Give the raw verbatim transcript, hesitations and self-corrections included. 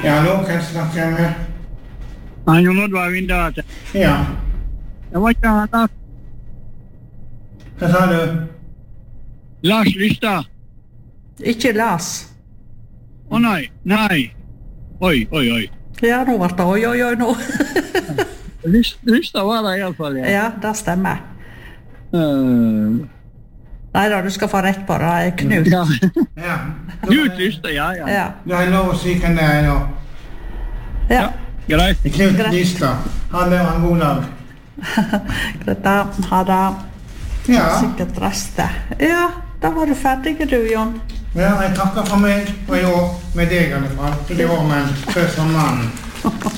Ja, nå kan jeg snakke med. Nei, Jon Oddvar Vindate. Ja. Det var ikke han da. Hva sa du? Lars Lystad. Ikke Lars. Å nei, nei. Oi, oi, oi. Ja, nå var det oi, oi, oi, nå. Lyst, Lystad var det i alle fall, ja. Ja, det stemmer. Uh, Neida, du skal få rett på det, Knut. ja. Ja. Knut Lystad, ja, ja. Ja, Du har lov å si hvem det er nå. ja. Ja, greit. Knut Greit. Lystad. Han er en god dag. Dette har det Ja. sikkert restet. Ja, da var du ferdig, du, Jon. Ja, jeg takker for meg, og i år med deg i alle fall. Ikke i år, men før sommeren.